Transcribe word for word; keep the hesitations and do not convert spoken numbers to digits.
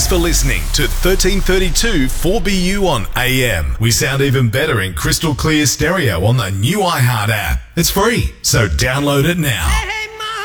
Thanks for listening to thirteen thirty-two four B U on A M. We sound even better in crystal clear stereo on the new iHeart app. It's free, so download it now.